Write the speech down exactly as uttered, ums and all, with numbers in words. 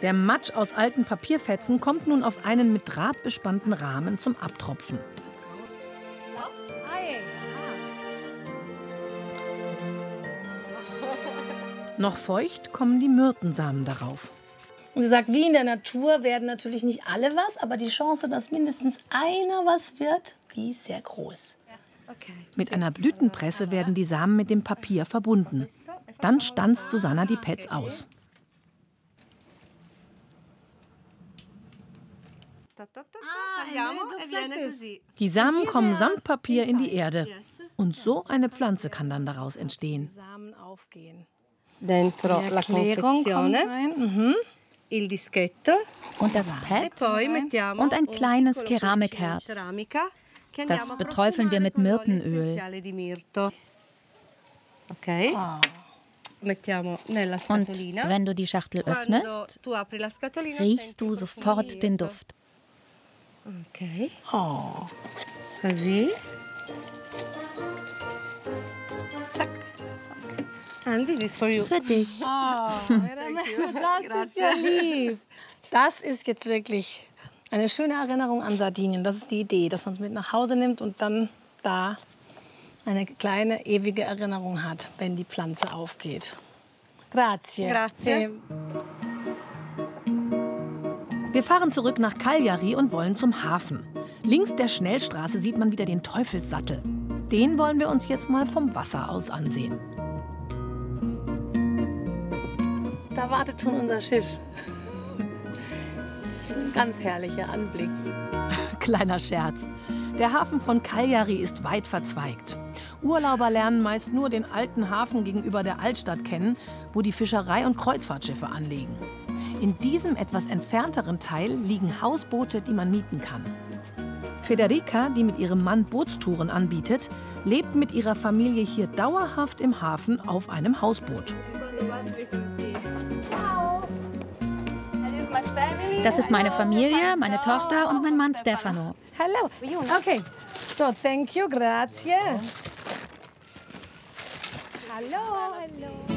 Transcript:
Der Matsch aus alten Papierfetzen kommt nun auf einen mit Draht bespannten Rahmen zum Abtropfen. Noch feucht kommen die Myrtensamen darauf. Und sie sagt, wie in der Natur werden natürlich nicht alle was, aber die Chance, dass mindestens einer was wird, die ist sehr groß. Mit einer Blütenpresse werden die Samen mit dem Papier verbunden. Dann stanzt Susanna die Pads aus. Die Samen kommen samt Papier in die Erde. Und so eine Pflanze kann dann daraus entstehen. Samen aufgehen. Dentro la confezione, Mhm. il dischetto Und das Pad und ein kleines Keramikherz. Das beträufeln wir mit Myrtenöl. Okay. Mettiamo nella Und scatolina. wenn du die Schachtel Quando öffnest, tu apri la scatolina, riechst senti du il sofort profumo den di Duft. Ok, Oh. così. Zack. And this is for you. Für dich. Oh, das ist ja lieb. Das ist jetzt wirklich eine schöne Erinnerung an Sardinien. Das ist die Idee, dass man es mit nach Hause nimmt und dann da eine kleine, ewige Erinnerung hat, wenn die Pflanze aufgeht. Grazie. Grazie. Wir fahren zurück nach Cagliari und wollen zum Hafen. Links der Schnellstraße sieht man wieder den Teufelssattel. Den wollen wir uns jetzt mal vom Wasser aus ansehen. Da wartet schon unser Schiff. Das ist ein ganz herrlicher Anblick. Kleiner Scherz. Der Hafen von Cagliari ist weit verzweigt. Urlauber lernen meist nur den alten Hafen gegenüber der Altstadt kennen, wo die Fischerei- und Kreuzfahrtschiffe anlegen. In diesem etwas entfernteren Teil liegen Hausboote, die man mieten kann. Federica, die mit ihrem Mann Bootstouren anbietet, lebt mit ihrer Familie hier dauerhaft im Hafen auf einem Hausboot. Das ist meine Familie, meine Tochter und mein Mann Stefano. Hello. Okay. So, thank you, grazie. Hallo, hallo.